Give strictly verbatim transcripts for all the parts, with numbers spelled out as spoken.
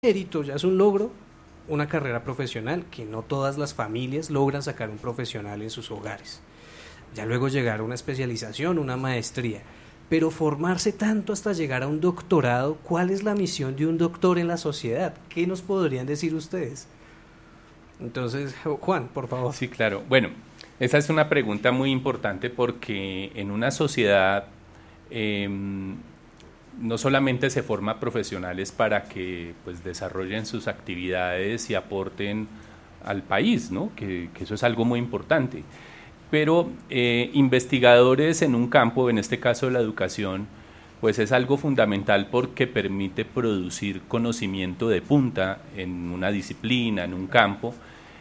mérito, ya es un logro, una carrera profesional, que no todas las familias logran sacar un profesional en sus hogares. Ya luego llegar a una especialización, una maestría, pero formarse tanto hasta llegar a un doctorado, ¿cuál es la misión de un doctor en la sociedad? ¿Qué nos podrían decir ustedes? Entonces, Juan, por favor. Sí, claro. Bueno, esa es una pregunta muy importante porque en una sociedad eh, no solamente se forma profesionales para que pues desarrollen sus actividades y aporten al país, ¿no? Que, que eso es algo muy importante, pero eh, investigadores en un campo, en este caso la educación, pues es algo fundamental porque permite producir conocimiento de punta en una disciplina, en un campo,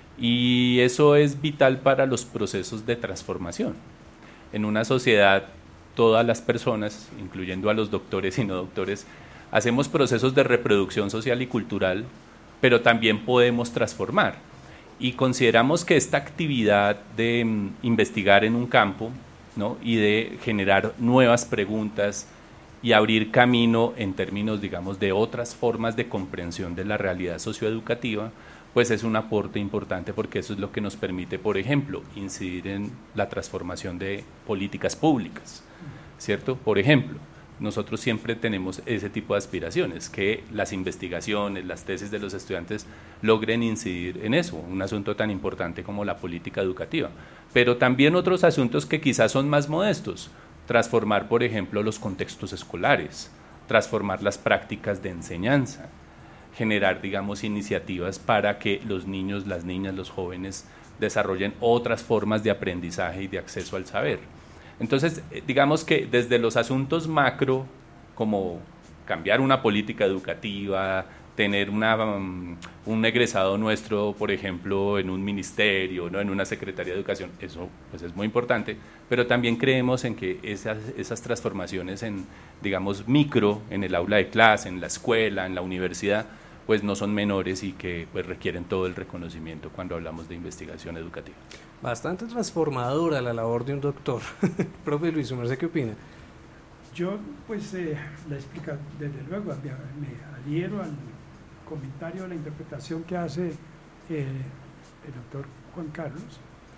y eso es vital para los procesos de transformación. En una sociedad, todas las personas, incluyendo a los doctores y no doctores, hacemos procesos de reproducción social y cultural, pero también podemos transformar. Y consideramos que esta actividad de um, investigar en un campo, ¿no? Y de generar nuevas preguntas y abrir camino en términos, digamos, de otras formas de comprensión de la realidad socioeducativa, pues es un aporte importante porque eso es lo que nos permite, por ejemplo, incidir en la transformación de políticas públicas, ¿cierto? Por ejemplo, nosotros siempre tenemos ese tipo de aspiraciones, que las investigaciones, las tesis de los estudiantes logren incidir en eso, un asunto tan importante como la política educativa, pero también otros asuntos que quizás son más modestos, transformar, por ejemplo, los contextos escolares, transformar las prácticas de enseñanza, generar, digamos, iniciativas para que los niños, las niñas, los jóvenes desarrollen otras formas de aprendizaje y de acceso al saber. Entonces, digamos que desde los asuntos macro, como cambiar una política educativa, tener una, um, un egresado nuestro, por ejemplo, en un ministerio, ¿no? En una secretaría de educación, eso pues es muy importante, pero también creemos en que esas, esas transformaciones en, digamos, micro, en el aula de clase, en la escuela, en la universidad, pues no son menores y que pues requieren todo el reconocimiento cuando hablamos de investigación educativa. Bastante transformadora la labor de un doctor. Profe Luis, ¿usted qué opina? Yo, pues, eh, la explica, desde luego, me adhiero al comentario, a la interpretación que hace eh, el doctor Juan Carlos,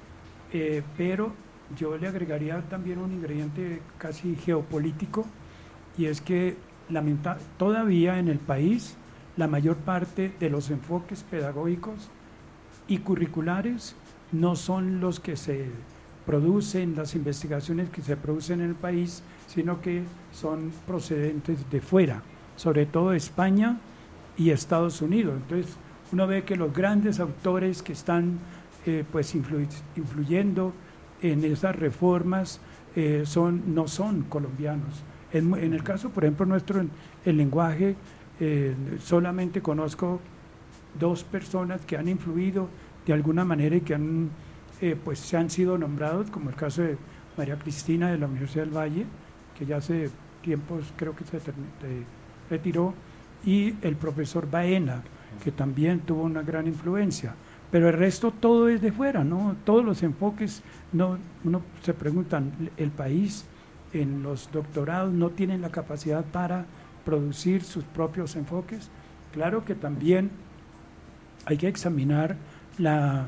eh, pero yo le agregaría también un ingrediente casi geopolítico, y es que lamenta, todavía en el país la mayor parte de los enfoques pedagógicos y curriculares no son los que se producen, las investigaciones que se producen en el país, sino que son procedentes de fuera, sobre todo de España y Estados Unidos. Entonces uno ve que los grandes autores que están eh, pues influ influyendo en esas reformas eh, son, no son colombianos. En, en el caso, por ejemplo, nuestro, el, el lenguaje, eh, solamente conozco dos personas que han influido de alguna manera y que han, eh, pues, se han sido nombrados, como el caso de María Cristina de la Universidad del Valle, que ya hace tiempos creo que se retiró, y el profesor Baena, que también tuvo una gran influencia, pero el resto todo es de fuera, ¿no? Todos los enfoques, no, uno se preguntan, el país en los doctorados no tienen la capacidad para producir sus propios enfoques. Claro que también hay que examinar la,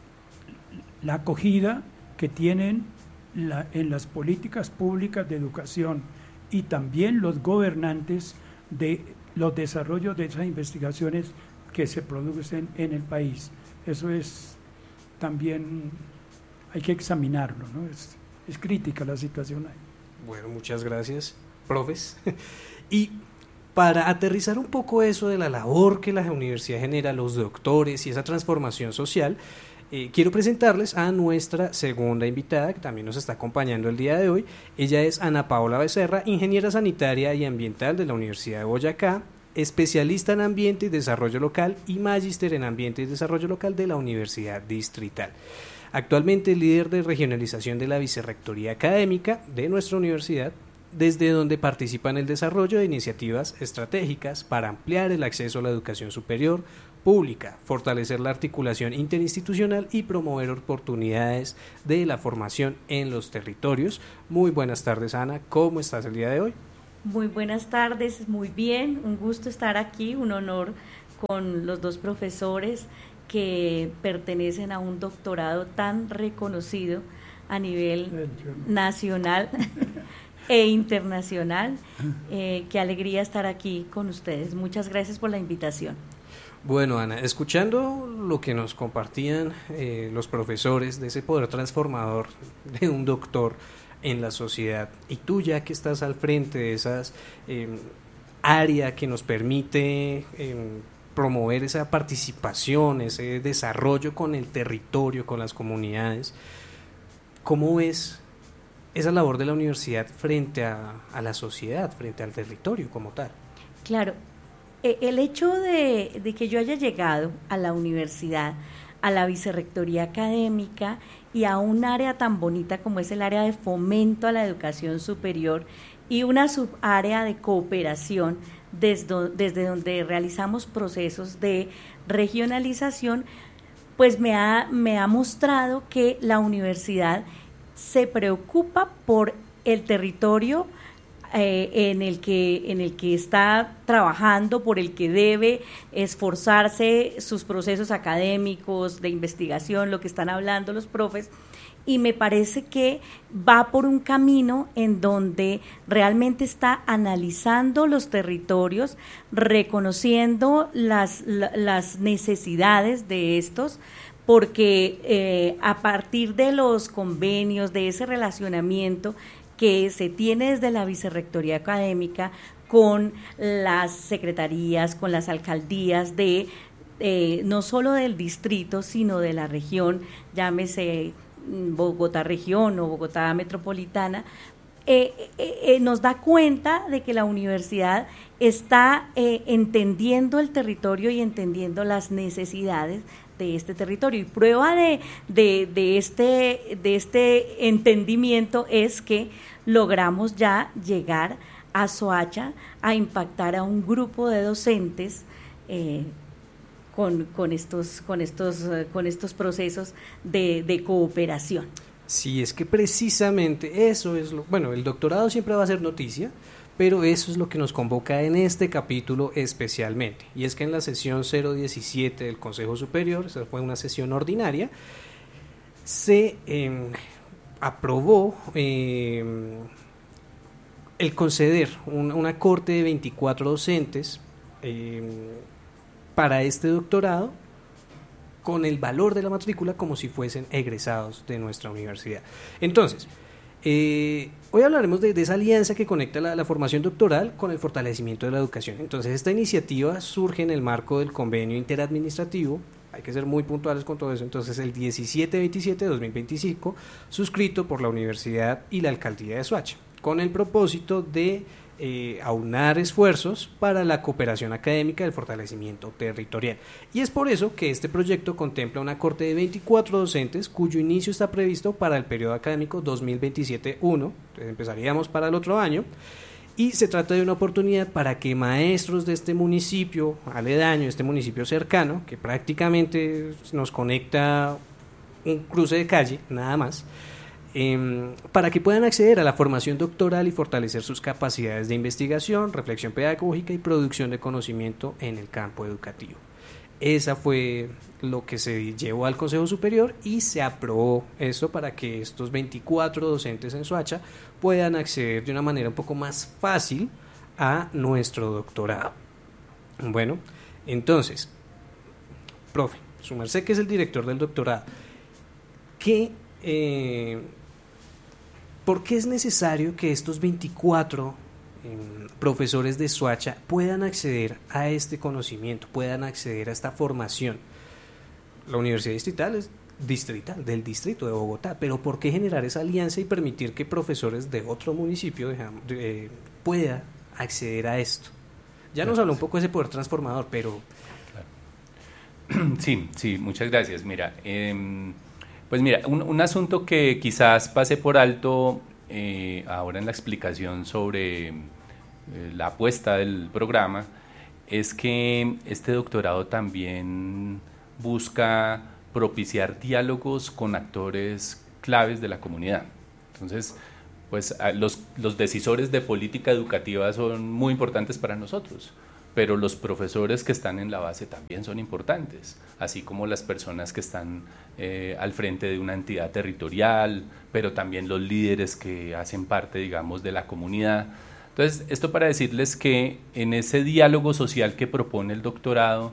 la acogida que tienen la, en las políticas públicas de educación y también los gobernantes de los desarrollos de esas investigaciones que se producen en el país. Eso es también, hay que examinarlo, ¿no? Es, es crítica la situación ahí. Bueno, muchas gracias, profes. Y para aterrizar un poco eso de la labor que la universidad genera, los doctores y esa transformación social, eh, quiero presentarles a nuestra segunda invitada, que también nos está acompañando el día de hoy. Ella es Ana Paola Becerra, ingeniera sanitaria y ambiental de la Universidad de Boyacá, especialista en ambiente y desarrollo local y magíster en ambiente y desarrollo local de la Universidad Distrital. Actualmente líder de regionalización de la Vicerrectoría Académica de nuestra universidad, desde donde participa en el desarrollo de iniciativas estratégicas para ampliar el acceso a la educación superior pública, fortalecer la articulación interinstitucional y promover oportunidades de la formación en los territorios. Muy buenas tardes, Ana, ¿cómo estás el día de hoy? Muy buenas tardes, muy bien, un gusto estar aquí, un honor con los dos profesores que pertenecen a un doctorado tan reconocido a nivel nacional e internacional. Eh, qué alegría estar aquí con ustedes. Muchas gracias por la invitación. Bueno, Ana, escuchando lo que nos compartían eh, los profesores de ese poder transformador de un doctor en la sociedad, y tú ya que estás al frente de esas eh, área que nos permite eh, promover esa participación, ese desarrollo con el territorio, con las comunidades, ¿cómo ves esa labor de la universidad frente a, a la sociedad, frente al territorio como tal? Claro. El hecho de, de que yo haya llegado a la universidad, a la vicerrectoría académica y a un área tan bonita como es el área de fomento a la educación superior y una subárea de cooperación desde, desde donde realizamos procesos de regionalización, pues me ha, me ha mostrado que la universidad se preocupa por el territorio Eh, en el que en el que está trabajando, por el que debe esforzarse sus procesos académicos, de investigación, lo que están hablando los profes, y me parece que va por un camino en donde realmente está analizando los territorios, reconociendo las, las necesidades de estos, porque eh, a partir de los convenios, de ese relacionamiento que se tiene desde la vicerrectoría académica con las secretarías, con las alcaldías de eh, no solo del distrito, sino de la región, llámese Bogotá región o Bogotá metropolitana, eh, eh, eh, nos da cuenta de que la universidad está eh, entendiendo el territorio y entendiendo las necesidades de este territorio, y prueba de, de, de, este, de este entendimiento es que logramos ya llegar a Soacha a impactar a un grupo de docentes eh, con, con, estos, con, estos, con estos procesos de, de cooperación. Sí, es que precisamente eso es lo, bueno, el doctorado siempre va a ser noticia, pero eso es lo que nos convoca en este capítulo especialmente, y es que en la sesión cero diecisiete del Consejo Superior, esa fue una sesión ordinaria, se eh, aprobó eh, el conceder un, una corte de veinticuatro docentes eh, para este doctorado, con el valor de la matrícula como si fuesen egresados de nuestra universidad. Entonces, Eh, hoy hablaremos de, de esa alianza que conecta la, la formación doctoral con el fortalecimiento de la educación. Entonces, esta iniciativa surge en el marco del convenio interadministrativo, hay que ser muy puntuales con todo eso, entonces el diecisiete veintisiete de dos mil veinticinco, suscrito por la Universidad y la Alcaldía de Soacha, con el propósito de eh, aunar esfuerzos para la cooperación académica y el fortalecimiento territorial. Y es por eso que este proyecto contempla una corte de veinticuatro docentes, cuyo inicio está previsto para el periodo académico dos mil veintisiete uno, entonces empezaríamos para el otro año, y se trata de una oportunidad para que maestros de este municipio aledaño, este municipio cercano, que prácticamente nos conecta un cruce de calle, nada más, Eh, para que puedan acceder a la formación doctoral y fortalecer sus capacidades de investigación, reflexión pedagógica y producción de conocimiento en el campo educativo. Esa fue lo que se llevó al Consejo Superior y se aprobó eso para que estos veinticuatro docentes en Soacha puedan acceder de una manera un poco más fácil a nuestro doctorado. Bueno, entonces, profe, su merced que es el director del doctorado, ¿qué... Eh, ¿por qué es necesario que estos veinticuatro eh, profesores de Soacha puedan acceder a este conocimiento, puedan acceder a esta formación? La Universidad Distrital es distrital, del distrito de Bogotá, pero ¿por qué generar esa alianza y permitir que profesores de otro municipio digamos, eh, puedan acceder a esto? Ya nos habló un poco de ese poder transformador, pero... Claro. Sí, sí, muchas gracias. Mira, eh, Pues mira, un, un asunto que quizás pase por alto eh, ahora en la explicación sobre eh, la apuesta del programa es que este doctorado también busca propiciar diálogos con actores claves de la comunidad. Entonces, pues los, los decisores de política educativa son muy importantes para nosotros, pero los profesores que están en la base también son importantes, así como las personas que están eh, al frente de una entidad territorial, pero también los líderes que hacen parte, digamos, de la comunidad. Entonces, esto para decirles que en ese diálogo social que propone el doctorado,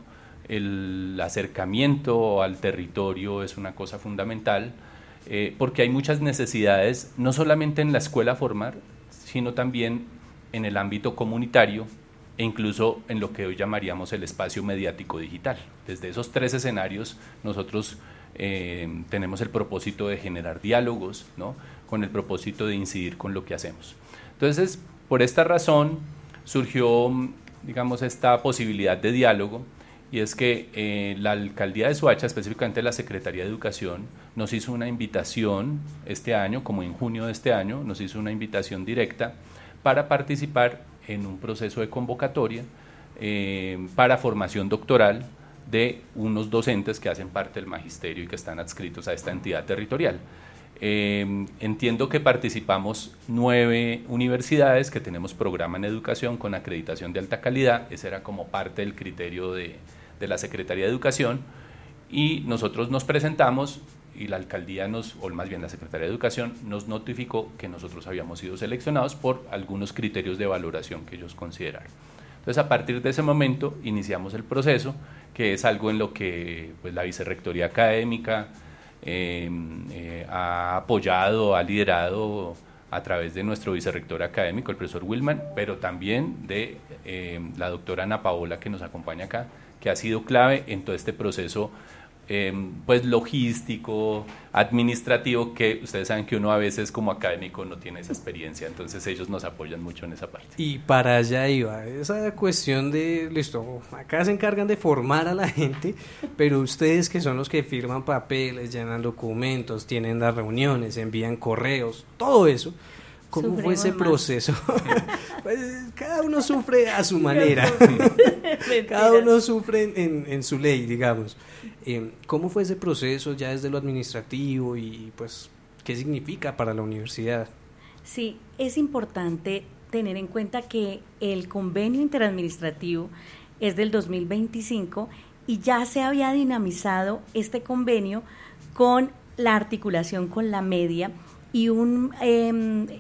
el acercamiento al territorio es una cosa fundamental, eh, porque hay muchas necesidades, no solamente en la escuela formal, sino también en el ámbito comunitario, e incluso en lo que hoy llamaríamos el espacio mediático digital. Desde esos tres escenarios nosotros eh, tenemos el propósito de generar diálogos, ¿no?, con el propósito de incidir con lo que hacemos. Entonces, por esta razón surgió, digamos, esta posibilidad de diálogo, y es que eh, la Alcaldía de Soacha, específicamente la Secretaría de Educación, nos hizo una invitación este año, como en junio de este año, nos hizo una invitación directa para participar en un proceso de convocatoria eh, para formación doctoral de unos docentes que hacen parte del magisterio y que están adscritos a esta entidad territorial. Eh, entiendo que participamos nueve universidades que tenemos programa en educación con acreditación de alta calidad, ese era como parte del criterio de, de la Secretaría de Educación, y nosotros nos presentamos y la alcaldía nos, o más bien la Secretaría de Educación, nos notificó que nosotros habíamos sido seleccionados por algunos criterios de valoración que ellos consideraron. Entonces, a partir de ese momento iniciamos el proceso, que es algo en lo que pues, la Vicerrectoría Académica eh, eh, ha apoyado, ha liderado a través de nuestro vicerrector académico, el profesor Wilman, pero también de eh, la doctora Ana Paola, que nos acompaña acá, que ha sido clave en todo este proceso Eh, pues logístico, administrativo, que ustedes saben que uno a veces como académico no tiene esa experiencia, entonces ellos nos apoyan mucho en esa parte. Y para allá iba, esa cuestión de, listo, acá se encargan de formar a la gente, pero ustedes que son los que firman papeles, llenan documentos, tienen las reuniones, envían correos, todo eso, ¿cómo Sufrimos fue ese más. proceso? Pues cada uno sufre a su manera, cada uno sufre en, en su ley, digamos. Eh, ¿Cómo fue ese proceso ya desde lo administrativo y pues qué significa para la universidad? Sí, es importante tener en cuenta que el convenio interadministrativo es del dos mil veinticinco y ya se había dinamizado este convenio con la articulación con la media y un... Eh,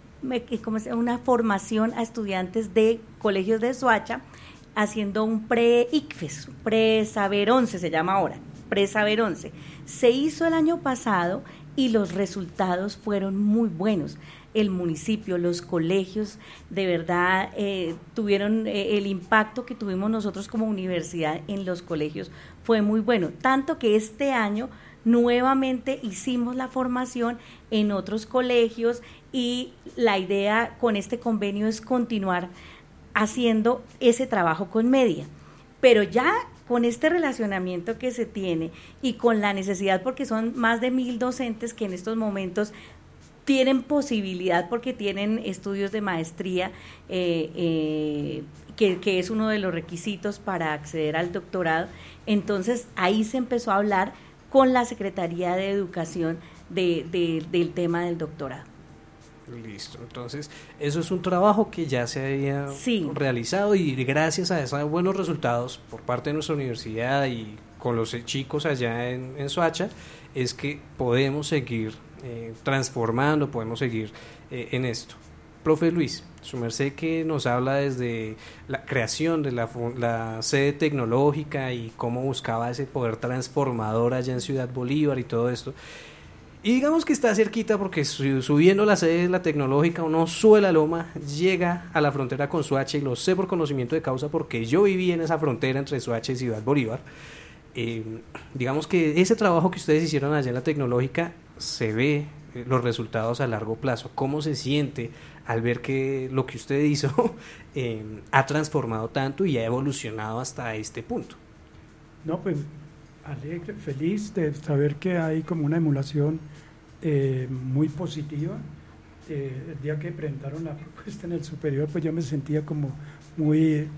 como una formación a estudiantes de colegios de Soacha haciendo un pre-I C F E S, pre-Saber once se llama ahora, pre-Saber once. Se hizo el año pasado y los resultados fueron muy buenos. El municipio, los colegios, de verdad eh, tuvieron eh, el impacto que tuvimos nosotros como universidad en los colegios fue muy bueno, tanto que este año nuevamente hicimos la formación en otros colegios y la idea con este convenio es continuar haciendo ese trabajo con media, pero ya con este relacionamiento que se tiene y con la necesidad, porque son más de mil docentes que en estos momentos tienen posibilidad porque tienen estudios de maestría, eh, eh, que, que es uno de los requisitos para acceder al doctorado, entonces ahí se empezó a hablar con la Secretaría de Educación de, de, del tema del doctorado. Listo, entonces eso es un trabajo que ya se había sí. realizado y gracias a esos buenos resultados por parte de nuestra universidad y con los chicos allá en, en Soacha es que podemos seguir eh, transformando, podemos seguir eh, en esto. Profe Luis, su merced que nos habla desde la creación de la, la sede tecnológica y cómo buscaba ese poder transformador allá en Ciudad Bolívar y todo esto. Y digamos que está cerquita porque subiendo la sede de la tecnológica uno sube la loma, llega a la frontera con Soacha y lo sé por conocimiento de causa porque yo viví en esa frontera entre Soacha y Ciudad Bolívar. Eh, digamos que ese trabajo que ustedes hicieron allá en la tecnológica se ve eh, los resultados a largo plazo. ¿Cómo se siente al ver que lo que usted hizo eh, ha transformado tanto y ha evolucionado hasta este punto? No, pues alegre, feliz de saber que hay como una emulación eh, muy positiva. Eh, el día que presentaron la propuesta en el superior, pues yo me sentía como muy,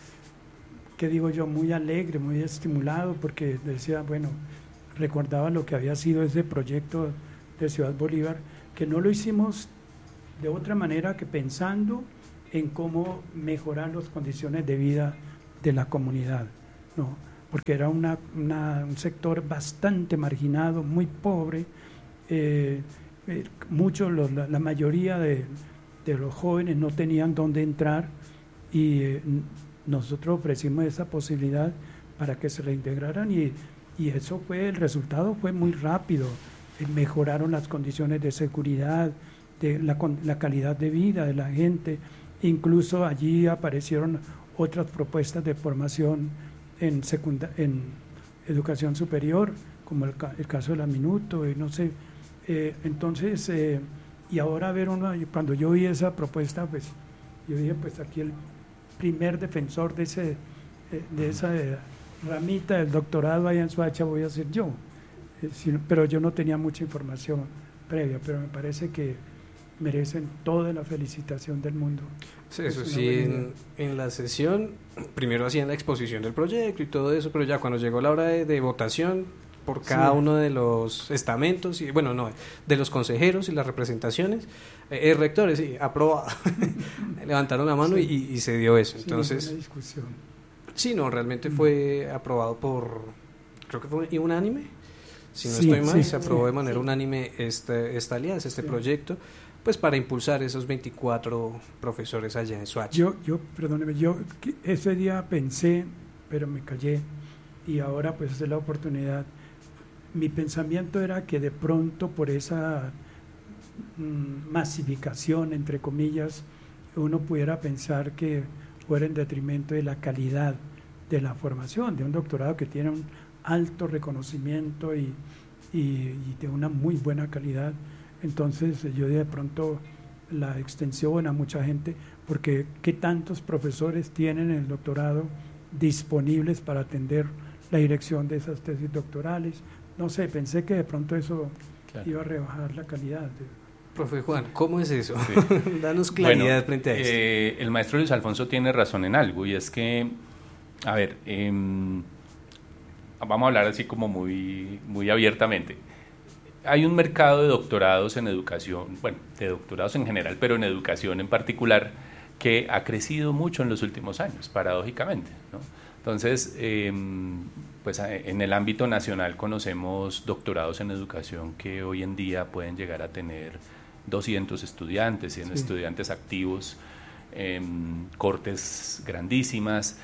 ¿qué digo yo? Muy alegre, muy estimulado, porque decía, bueno, recordaba lo que había sido ese proyecto de Ciudad Bolívar, que no lo hicimos de otra manera que pensando en cómo mejorar las condiciones de vida de la comunidad, ¿no? Porque era una, una, un sector bastante marginado, muy pobre, eh, eh, muchos, los, la, la mayoría de, de los jóvenes no tenían dónde entrar y eh, nosotros ofrecimos esa posibilidad para que se reintegraran y, y eso fue, el resultado fue muy rápido, eh, mejoraron las condiciones de seguridad, de la, la calidad de vida de la gente, incluso allí aparecieron otras propuestas de formación en, secunda, en educación superior, como el, el caso de la Minuto, y no sé, eh, entonces, eh, y ahora ver uno, cuando yo vi esa propuesta, pues yo dije, pues aquí el primer defensor de, ese, eh, de esa eh, ramita del doctorado allá en Soacha voy a ser yo, eh, sino, pero yo no tenía mucha información previa, pero me parece que merecen toda la felicitación del mundo. Sí, eso sí, en, en la sesión primero hacían la exposición del proyecto y todo eso, pero ya cuando llegó la hora de, de votación por cada sí. uno de los estamentos, y bueno, no, de los consejeros y las representaciones, eh, eh, rectores, sí, aprobado, levantaron la mano sí. y, y se dio eso. Entonces, sí, no discusión. Sí, no, realmente mm. fue aprobado por, creo que fue unánime, si no sí, estoy mal, sí, se aprobó sí, de manera sí. unánime esta, esta alianza, este sí. proyecto, pues para impulsar esos veinticuatro profesores allá en Soacha. Yo, yo, perdóneme, yo ese día pensé, pero me callé, y ahora pues es la oportunidad. Mi pensamiento era que de pronto por esa mm, masificación, entre comillas, uno pudiera pensar que fuera en detrimento de la calidad de la formación, de un doctorado que tiene un alto reconocimiento y, y, y de una muy buena calidad. Entonces yo de pronto la extensión a mucha gente, porque ¿qué tantos profesores tienen en el doctorado disponibles para atender la dirección de esas tesis doctorales? No sé, pensé que de pronto eso claro. iba a rebajar la calidad. Profe Juan, ¿cómo es eso? Sí. Danos claridad bueno, frente a esto. Eh, el maestro Luis Alfonso tiene razón en algo, y es que, a ver, eh, vamos a hablar así como muy, muy abiertamente. Hay un mercado de doctorados en educación, bueno, de doctorados en general, pero en educación en particular, que ha crecido mucho en los últimos años, paradójicamente, ¿no? Entonces, eh, pues en el ámbito nacional conocemos doctorados en educación que hoy en día pueden llegar a tener doscientos estudiantes, cien sí. estudiantes activos, eh, cortes grandísimas,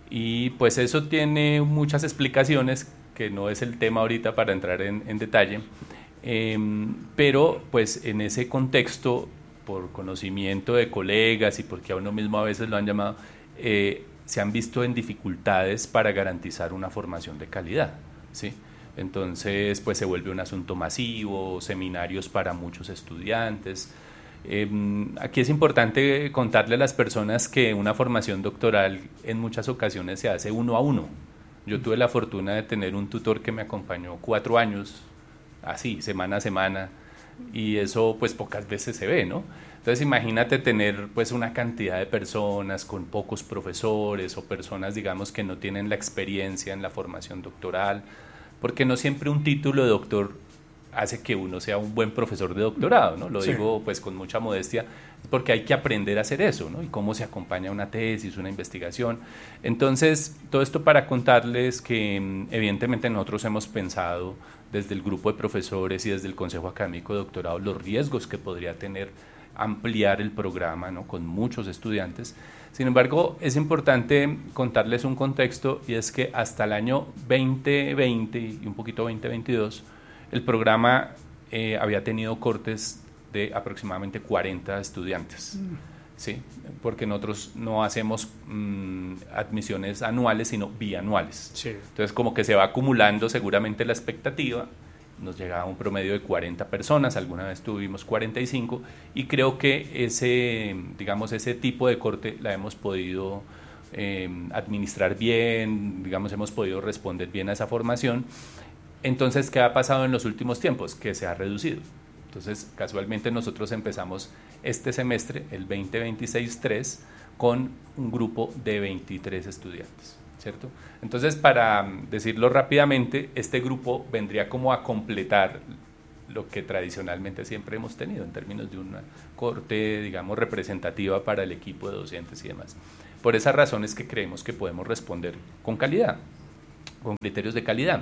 y pues eso tiene muchas explicaciones, que no es el tema ahorita para entrar en, en detalle. Eh, pero pues en ese contexto, por conocimiento de colegas y porque a uno mismo a veces lo han llamado, eh, se han visto en dificultades para garantizar una formación de calidad, ¿sí? Entonces pues se vuelve un asunto masivo, seminarios para muchos estudiantes. Eh, aquí es importante contarle a las personas que una formación doctoral en muchas ocasiones se hace uno a uno. Yo tuve la fortuna de tener un tutor que me acompañó cuatro años, así, semana a semana, y eso pues pocas veces se ve, ¿no? Entonces imagínate tener pues una cantidad de personas con pocos profesores o personas digamos que no tienen la experiencia en la formación doctoral, porque no siempre un título de doctor hace que uno sea un buen profesor de doctorado, ¿no? Lo sí. digo pues con mucha modestia, porque hay que aprender a hacer eso, ¿no? Y cómo se acompaña una tesis, una investigación. Entonces, todo esto para contarles que evidentemente nosotros hemos pensado desde el grupo de profesores y desde el Consejo Académico de Doctorado los riesgos que podría tener ampliar el programa, ¿no? Con muchos estudiantes. Sin embargo, es importante contarles un contexto, y es que hasta el año veinte veinte y un poquito veinte veintidós, el programa eh, había tenido cortes de aproximadamente cuarenta estudiantes, mm. ¿sí? Porque nosotros no hacemos mmm, admisiones anuales, sino bianuales. Sí. Entonces, como que se va acumulando seguramente la expectativa. Nos llegaba un promedio de cuarenta personas, alguna vez tuvimos cuarenta y cinco, y creo que ese, digamos, ese tipo de corte la hemos podido eh, administrar bien, digamos, hemos podido responder bien a esa formación. Entonces, ¿qué ha pasado en los últimos tiempos? Que se ha reducido. Entonces, casualmente nosotros empezamos este semestre, el veinte veintiséis tres, con un grupo de veintitrés estudiantes, ¿cierto? Entonces, para decirlo rápidamente, este grupo vendría como a completar lo que tradicionalmente siempre hemos tenido en términos de una corte, digamos, representativa para el equipo de docentes y demás. Por esas razones que creemos que podemos responder con calidad, con criterios de calidad.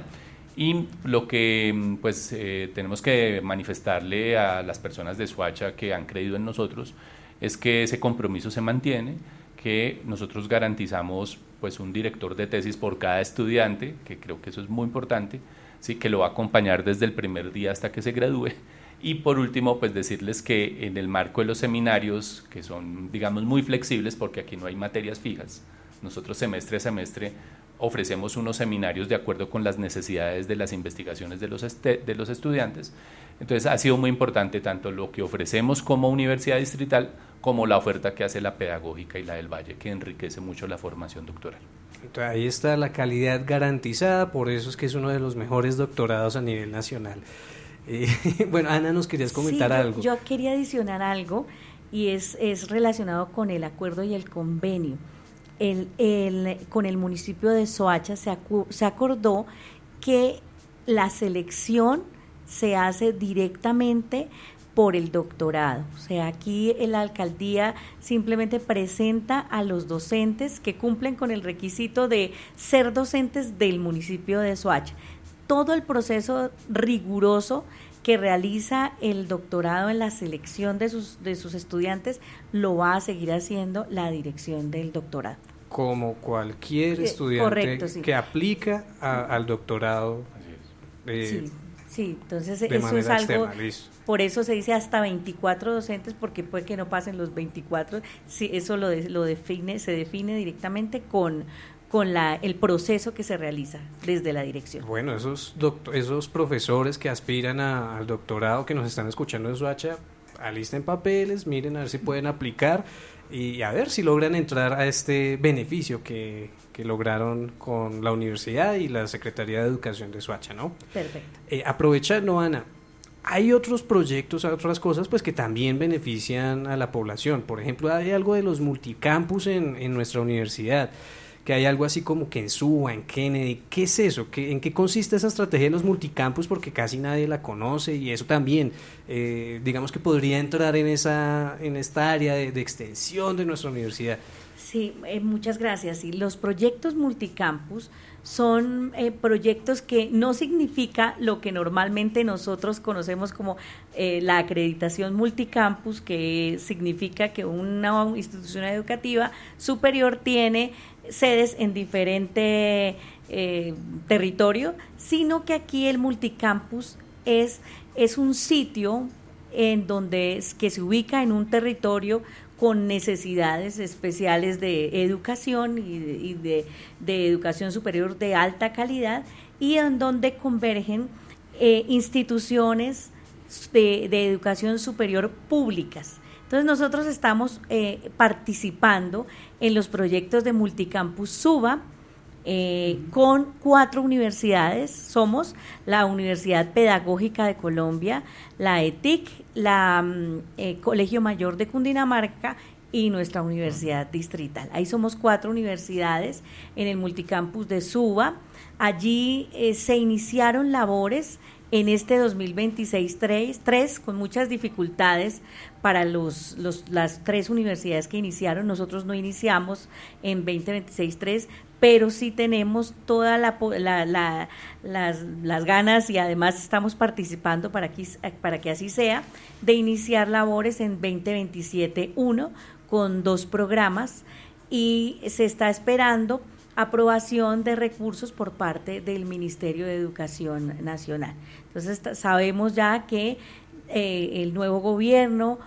Y lo que pues eh, tenemos que manifestarle a las personas de Soacha que han creído en nosotros es que ese compromiso se mantiene, que nosotros garantizamos pues un director de tesis por cada estudiante, que creo que eso es muy importante, sí, que lo va a acompañar desde el primer día hasta que se gradúe. Y por último, pues decirles que en el marco de los seminarios, que son, digamos, muy flexibles porque aquí no hay materias fijas, nosotros semestre a semestre ofrecemos unos seminarios de acuerdo con las necesidades de las investigaciones de los, este, de los estudiantes. Entonces ha sido muy importante tanto lo que ofrecemos como universidad distrital como la oferta que hace la pedagógica y la del Valle, que enriquece mucho la formación doctoral. Entonces, ahí está la calidad garantizada, por eso es que es uno de los mejores doctorados a nivel nacional. Eh, bueno, Ana, nos querías comentar sí, yo, algo. Yo quería adicionar algo y es, es relacionado con el acuerdo y el convenio. El, el, con el municipio de Soacha se, acu, se acordó que la selección se hace directamente por el doctorado. O sea, aquí la alcaldía simplemente presenta a los docentes que cumplen con el requisito de ser docentes del municipio de Soacha. Todo el proceso riguroso que realiza el doctorado en la selección de sus, de sus estudiantes lo va a seguir haciendo la dirección del doctorado. Como cualquier estudiante Correcto, sí. que aplica a, al doctorado. Eh, sí, sí, entonces de eso es algo, externa, listo. Por eso se dice hasta veinticuatro docentes, porque puede que no pasen los veinticuatro, sí, eso lo, de, lo define, se define directamente con con la, el proceso que se realiza desde la dirección. Bueno, esos doctor, esos profesores que aspiran a, al doctorado que nos están escuchando en Soacha, alisten papeles, miren a ver si pueden aplicar y a ver si logran entrar a este beneficio que, que lograron con la universidad y la Secretaría de Educación de Soacha, ¿no? Perfecto. Eh, aprovechando, Ana, hay otros proyectos, otras cosas pues que también benefician a la población. Por ejemplo, hay algo de los multicampus en, en nuestra universidad, que hay algo así como que en Suba, en Kennedy. ¿Qué es eso? ¿Qué, ¿En qué consiste esa estrategia de los multicampus? Porque casi nadie la conoce y eso también, eh, digamos que podría entrar en esa en esta área de, de extensión de nuestra universidad. Sí, eh, muchas gracias. Sí, los proyectos multicampus son eh, proyectos que no significa lo que normalmente nosotros conocemos como eh, la acreditación multicampus, que significa que una institución educativa superior tiene sedes en diferente eh, territorio, sino que aquí el multicampus es, es un sitio en donde que se ubica en un territorio con necesidades especiales de educación y de, y de, de educación superior de alta calidad, y en donde convergen eh, instituciones de, de educación superior públicas. Entonces nosotros estamos eh, participando en los proyectos de Multicampus Suba eh, con cuatro universidades. Somos la Universidad Pedagógica de Colombia, la E T I C, la eh, Colegio Mayor de Cundinamarca y nuestra Universidad Distrital. Ahí somos cuatro universidades en el Multicampus de Suba. Allí eh, se iniciaron labores en este dos mil veintiséis tres, con muchas dificultades para los, los, las tres universidades que iniciaron. Nosotros no iniciamos en veinte veintiséis tres, pero sí tenemos todas la, la, la, las, las ganas y además estamos participando para que, para que así sea, de iniciar labores en veinte veintisiete uno con dos programas, y se está esperando aprobación de recursos por parte del Ministerio de Educación Nacional. Entonces sabemos ya que eh, el nuevo gobierno,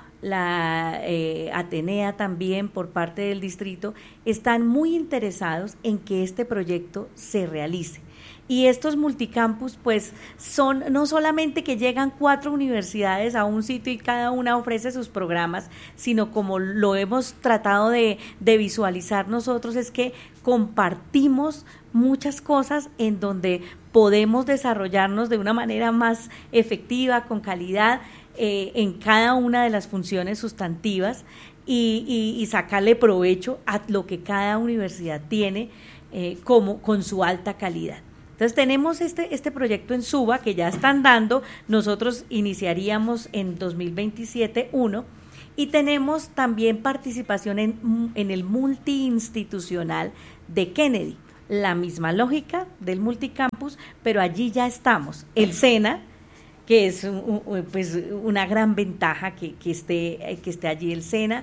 la eh, Atenea también por parte del distrito, están muy interesados en que este proyecto se realice. Y estos multicampus pues son no solamente que llegan cuatro universidades a un sitio y cada una ofrece sus programas, sino como lo hemos tratado de, de visualizar nosotros, es que compartimos muchas cosas en donde podemos desarrollarnos de una manera más efectiva, con calidad, eh, en cada una de las funciones sustantivas y, y, y sacarle provecho a lo que cada universidad tiene eh, como con su alta calidad. Entonces tenemos este, este proyecto en Suba que ya están dando, nosotros iniciaríamos en dos mil veintisiete uno, y tenemos también participación en, en el multiinstitucional de Kennedy, la misma lógica del multicampus, pero allí ya estamos. El SENA, que es un, un, pues una gran ventaja que, que, esté, que esté allí el SENA,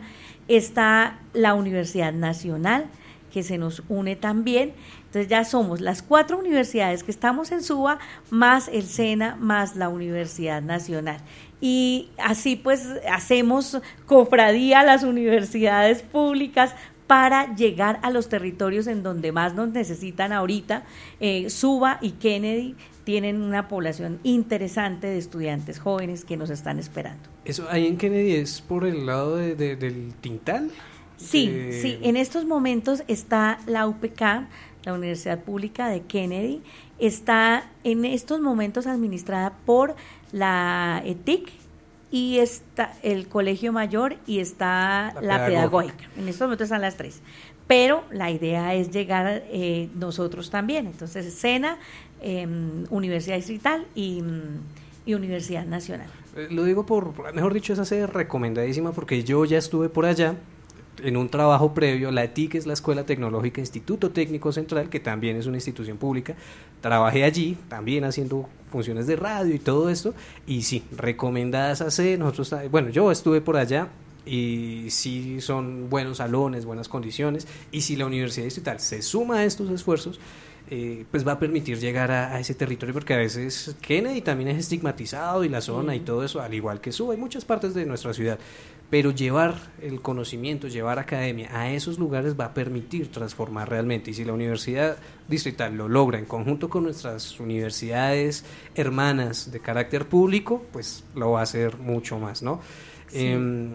está la Universidad Nacional, que se nos une también. Entonces ya somos las cuatro universidades que estamos en Suba, más el SENA, más la Universidad Nacional. Y así pues hacemos cofradía a las universidades públicas para llegar a los territorios en donde más nos necesitan ahorita. eh, Suba y Kennedy tienen una población interesante de estudiantes jóvenes que nos están esperando. ¿Eso ahí en Kennedy es por el lado de, de, del Tintal? Sí, Eh, sí, en estos momentos está la U P K, la Universidad Pública de Kennedy, está en estos momentos administrada por la E T I C y está el Colegio Mayor y está la, La pedagógica. pedagógica. En estos momentos están las tres. Pero la idea es llegar eh, nosotros también. Entonces, SENA, eh, Universidad Distrital y, y Universidad Nacional. Eh, Lo digo por, mejor dicho, esa sede recomendadísima porque yo ya estuve por allá en un trabajo previo. La E T I C es la Escuela Tecnológica Instituto Técnico Central, que también es una institución pública. Trabajé allí, también haciendo funciones de radio y todo esto, y sí, recomendada esa sede. Nosotros, bueno, yo estuve por allá y sí son buenos salones, buenas condiciones, y si la Universidad Distrital se suma a estos esfuerzos, eh, pues va a permitir llegar a, a ese territorio, porque a veces Kennedy también es estigmatizado y la zona y todo eso, al igual que Suba, hay muchas partes de nuestra ciudad, pero llevar el conocimiento, llevar academia a esos lugares va a permitir transformar realmente. Y si la Universidad Distrital lo logra en conjunto con nuestras universidades hermanas de carácter público, pues lo va a hacer mucho más, ¿no? Sí. Eh,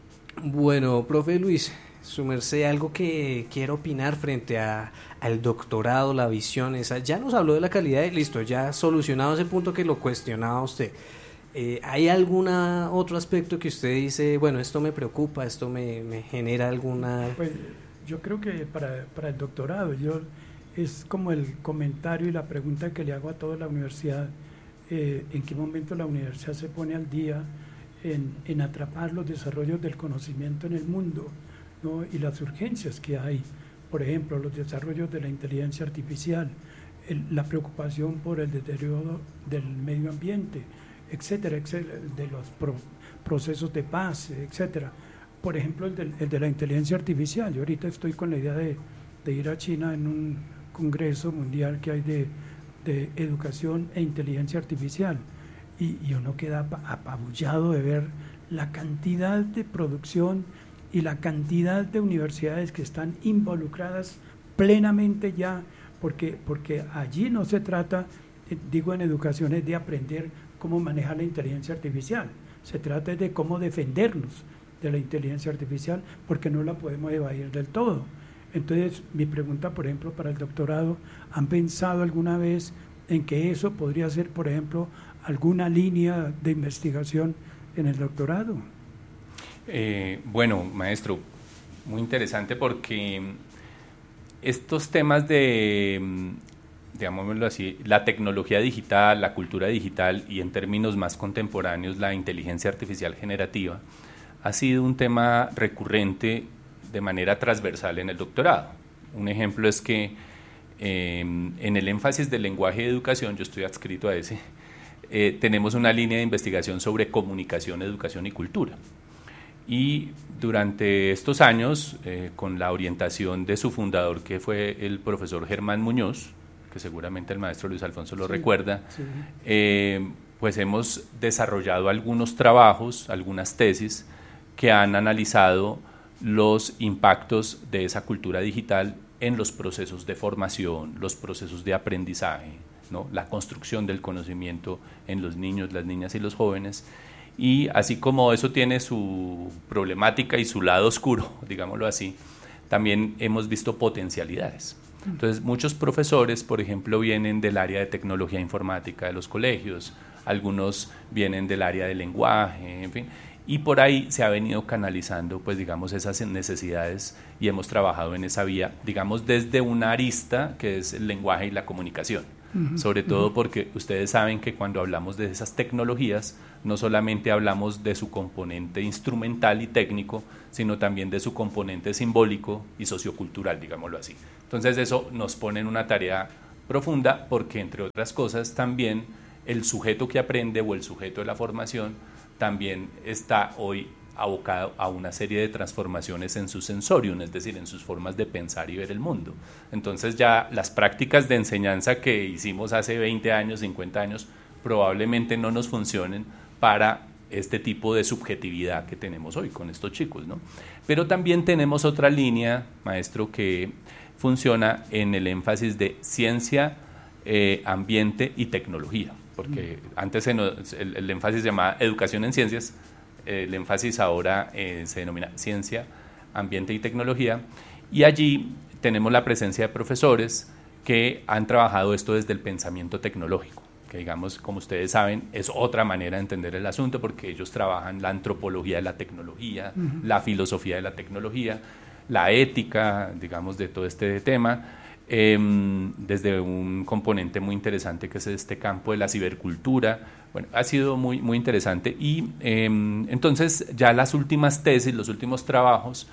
bueno, profe Luis, su merced, algo que quiero opinar frente a, al doctorado, la visión esa, ya nos habló de la calidad de, listo, ya solucionado ese punto que lo cuestionaba usted. Eh, ¿Hay algún otro aspecto que usted dice, bueno, esto me preocupa, esto me, me genera alguna...? Pues yo creo que para, para el doctorado, yo es como el comentario y la pregunta que le hago a toda la universidad, eh, en qué momento la universidad se pone al día en, en atrapar los desarrollos del conocimiento en el mundo, ¿no? Y las urgencias que hay, por ejemplo, los desarrollos de la inteligencia artificial, el, la preocupación por el deterioro del medio ambiente, etcétera, etcétera, de los pro, procesos de paz, etcétera. Por ejemplo, el de, el de la inteligencia artificial. Yo ahorita estoy con la idea de, de ir a China en un congreso mundial que hay de, de educación e inteligencia artificial, y, y uno queda apabullado de ver la cantidad de producción y la cantidad de universidades que están involucradas plenamente ya, porque, porque allí no se trata, eh, digo en educación, es de aprender cómo manejar la inteligencia artificial, se trata de cómo defendernos de la inteligencia artificial, porque no la podemos evadir del todo. Entonces, mi pregunta, por ejemplo, para el doctorado, ¿han pensado alguna vez en que eso podría ser, por ejemplo, alguna línea de investigación en el doctorado? Eh, bueno, maestro, muy interesante, porque estos temas de, digámoslo así, la tecnología digital, la cultura digital y en términos más contemporáneos la inteligencia artificial generativa ha sido un tema recurrente de manera transversal en el doctorado. Un ejemplo es que eh, en el énfasis del lenguaje de educación, yo estoy adscrito a ese, eh, tenemos una línea de investigación sobre comunicación, educación y cultura. Y durante estos años, eh, con la orientación de su fundador, que fue el profesor Germán Muñoz, que seguramente el maestro Luis Alfonso lo sí, recuerda, sí. eh, pues hemos desarrollado algunos trabajos, algunas tesis que han analizado los impactos de esa cultura digital en los procesos de formación, los procesos de aprendizaje, ¿no? La construcción del conocimiento en los niños, las niñas y los jóvenes. Y así como eso tiene su problemática y su lado oscuro, digámoslo así, también hemos visto potencialidades. Entonces, muchos profesores, por ejemplo, vienen del área de tecnología informática de los colegios, algunos vienen del área de lenguaje, en fin, y por ahí se ha venido canalizando, pues digamos, esas necesidades, y hemos trabajado en esa vía, digamos, desde una arista que es el lenguaje y la comunicación. uh-huh, sobre todo uh-huh. porque ustedes saben que cuando hablamos de esas tecnologías, no solamente hablamos de su componente instrumental y técnico, sino también de su componente simbólico y sociocultural, digámoslo así. Entonces eso nos pone en una tarea profunda porque, entre otras cosas, también el sujeto que aprende o el sujeto de la formación también está hoy abocado a una serie de transformaciones en su sensorium, es decir, en sus formas de pensar y ver el mundo. Entonces ya las prácticas de enseñanza que hicimos hace veinte años, cincuenta años, probablemente no nos funcionen para este tipo de subjetividad que tenemos hoy con estos chicos, ¿no? Pero también tenemos otra línea, maestro, que funciona en el énfasis de ciencia, eh, ambiente y tecnología, porque antes se nos, el, el énfasis se llamaba educación en ciencias, el énfasis ahora eh, se denomina ciencia, ambiente y tecnología, y allí tenemos la presencia de profesores que han trabajado esto desde el pensamiento tecnológico, que digamos, como ustedes saben, es otra manera de entender el asunto porque ellos trabajan la antropología de la tecnología, uh-huh. la filosofía de la tecnología, la ética, digamos, de todo este tema, eh, desde un componente muy interesante que es este campo de la cibercultura. Bueno, ha sido muy, muy interesante y eh, entonces ya las últimas tesis, los últimos trabajos,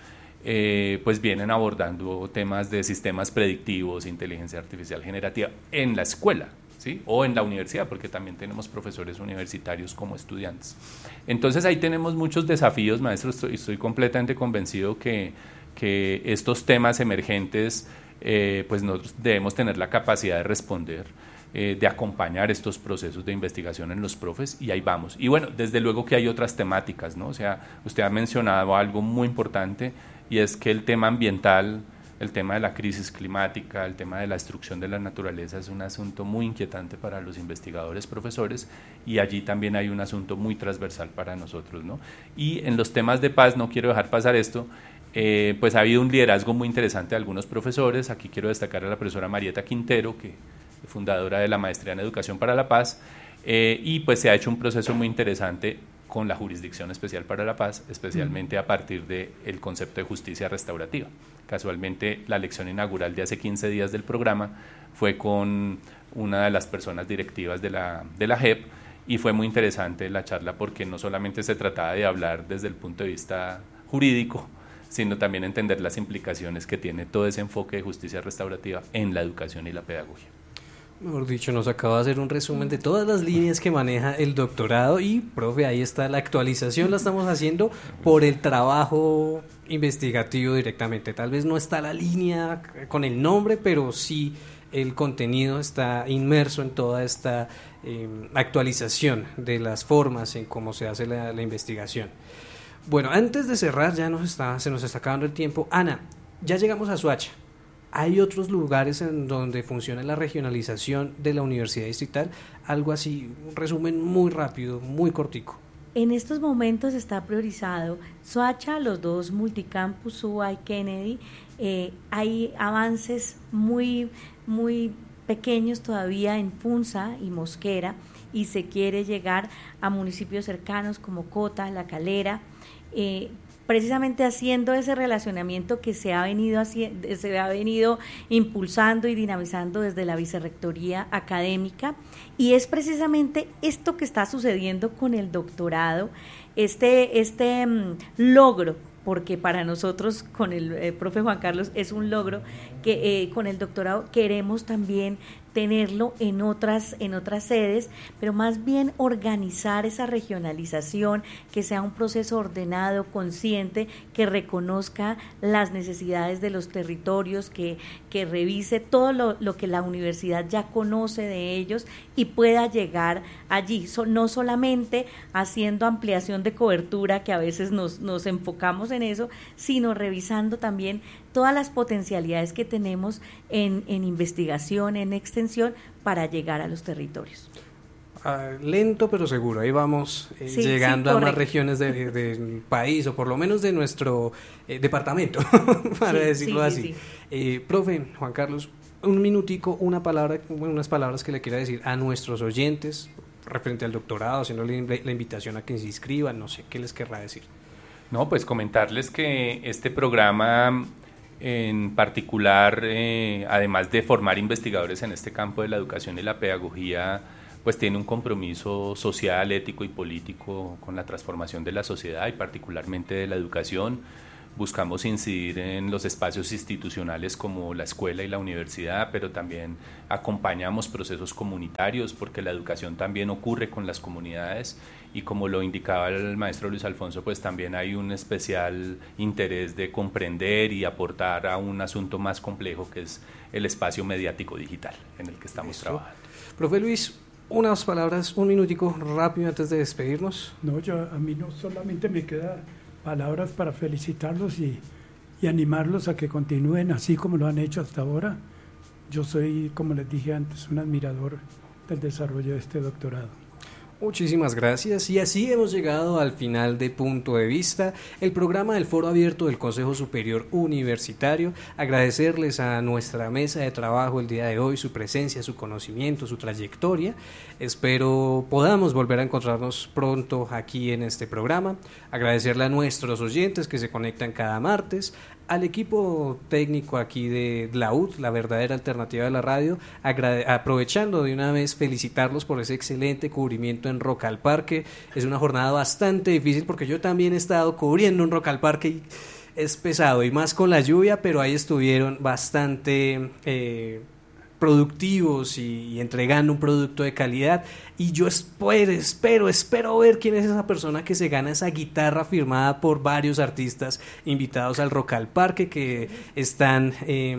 eh, pues vienen abordando temas de sistemas predictivos, inteligencia artificial generativa en la escuela, ¿sí? O en la universidad, porque también tenemos profesores universitarios como estudiantes. Entonces ahí tenemos muchos desafíos, maestro, estoy, estoy completamente convencido que, que estos temas emergentes, eh, pues nosotros debemos tener la capacidad de responder, eh, de acompañar estos procesos de investigación en los profes, y ahí vamos. Y bueno, desde luego que hay otras temáticas, ¿no? O sea, usted ha mencionado algo muy importante, y es que el tema ambiental, el tema de la crisis climática, el tema de la destrucción de la naturaleza es un asunto muy inquietante para los investigadores, profesores, y allí también hay un asunto muy transversal para nosotros, ¿no? Y en los temas de paz, no quiero dejar pasar esto, eh, pues ha habido un liderazgo muy interesante de algunos profesores. Aquí quiero destacar a la profesora Marieta Quintero, que es fundadora de la Maestría en Educación para la Paz, eh, y pues se ha hecho un proceso muy interesante con la Jurisdicción Especial para la Paz, especialmente a partir del concepto de justicia restaurativa. Casualmente, la lección inaugural de hace quince días del programa fue con una de las personas directivas de la, de la J E P, y fue muy interesante la charla porque no solamente se trataba de hablar desde el punto de vista jurídico, sino también entender las implicaciones que tiene todo ese enfoque de justicia restaurativa en la educación y la pedagogía. Mejor dicho, nos acaba de hacer un resumen de todas las líneas que maneja el doctorado y, profe, ahí está la actualización, la estamos haciendo por el trabajo investigativo directamente. Tal vez no está la línea con el nombre, pero sí el contenido está inmerso en toda esta eh, actualización de las formas en cómo se hace la, la investigación. Bueno, antes de cerrar, ya nos está, se nos está acabando el tiempo. Ana, ya llegamos a Soacha. ¿Hay otros lugares en donde funciona la regionalización de la Universidad Distrital? Algo así, un resumen muy rápido, muy cortico. En estos momentos está priorizado Soacha, los dos multicampus, U A y Kennedy. Eh, hay avances muy, muy pequeños todavía en Funza y Mosquera, y se quiere llegar a municipios cercanos como Cota, La Calera, eh, precisamente haciendo ese relacionamiento que se ha venido haciendo, se ha venido impulsando y dinamizando desde la Vicerrectoría Académica, y es precisamente esto que está sucediendo con el doctorado, este, este um, logro, porque para nosotros con el eh, profe Juan Carlos es un logro que eh, con el doctorado queremos también tenerlo en otras, en otras sedes, pero más bien organizar esa regionalización, que sea un proceso ordenado, consciente, que reconozca las necesidades de los territorios, que, que revise todo lo, lo que la universidad ya conoce de ellos y pueda llegar allí, so, no solamente haciendo ampliación de cobertura, que a veces nos, nos enfocamos en eso, sino revisando también todas las potencialidades que tenemos en, en investigación, en extensión, para llegar a los territorios. Uh, lento pero seguro, ahí vamos eh, sí, llegando sí, a más regiones del de, de país, o por lo menos de nuestro eh, departamento, para sí, decirlo sí, así. Sí, sí. Eh, profe Juan Carlos, un minutico, una palabra, unas palabras que le quiera decir a nuestros oyentes referente al doctorado, haciéndole la invitación a que se inscriban, no sé, ¿qué les querrá decir? No, pues comentarles que este programa En particular, eh, además de formar investigadores en este campo de la educación y la pedagogía, pues tiene un compromiso social, ético y político con la transformación de la sociedad y particularmente de la educación. Buscamos incidir en los espacios institucionales como la escuela y la universidad, pero también acompañamos procesos comunitarios porque la educación también ocurre con las comunidades y como lo indicaba el maestro Luis Alfonso, pues también hay un especial interés de comprender y aportar a un asunto más complejo que es el espacio mediático digital en el que estamos Eso. trabajando. Profe Luis, unas palabras, un minutico rápido antes de despedirnos. No, yo, a mí no solamente me queda palabras para felicitarlos y, y animarlos a que continúen así como lo han hecho hasta ahora. Yo soy, como les dije antes, un admirador del desarrollo de este doctorado. Muchísimas gracias y así hemos llegado al final de Punto de Vista, el programa del Foro Abierto del Consejo Superior Universitario. Agradecerles a nuestra mesa de trabajo el día de hoy su presencia, su conocimiento, su trayectoria. Espero podamos volver a encontrarnos pronto aquí en este programa. Agradecerle a nuestros oyentes que se conectan cada martes, al equipo técnico aquí de la U T, la verdadera alternativa de la radio, agrade- aprovechando de una vez felicitarlos por ese excelente cubrimiento en Rock al Parque. Es una jornada bastante difícil porque yo también he estado cubriendo un Rock al Parque y es pesado, y más con la lluvia, pero ahí estuvieron bastante eh, productivos y, y entregando un producto de calidad. Y yo espero, espero, espero ver quién es esa persona que se gana esa guitarra firmada por varios artistas invitados al Rock al Parque, que están eh,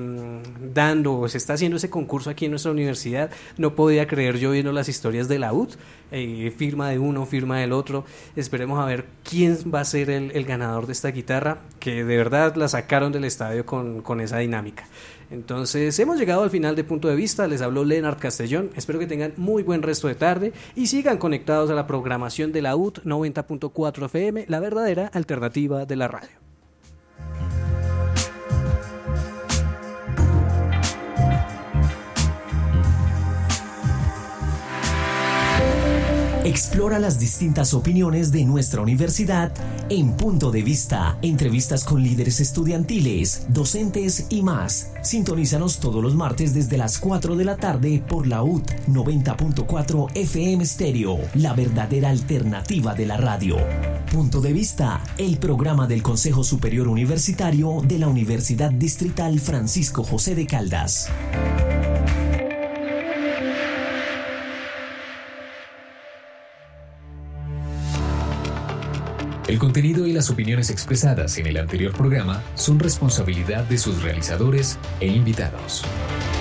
dando, se está haciendo ese concurso aquí en nuestra universidad. No podía creer yo viendo las historias de la U T, eh, firma de uno, firma del otro. Esperemos a ver quién va a ser el, el ganador de esta guitarra, que de verdad la sacaron del estadio con, con esa dinámica. Entonces hemos llegado al final de Punto de Vista. Les habló Leonard Castellón. Espero que tengan muy buen resto de tarde y sigan conectados a la programación de la U T noventa punto cuatro F M, la verdadera alternativa de la radio. Explora las distintas opiniones de nuestra universidad en Punto de Vista, entrevistas con líderes estudiantiles, docentes y más. Sintonízanos todos los martes desde las cuatro de la tarde por la U T noventa punto cuatro F M Stereo, la verdadera alternativa de la radio. Punto de Vista, el programa del Consejo Superior Universitario de la Universidad Distrital Francisco José de Caldas. El contenido y las opiniones expresadas en el anterior programa son responsabilidad de sus realizadores e invitados.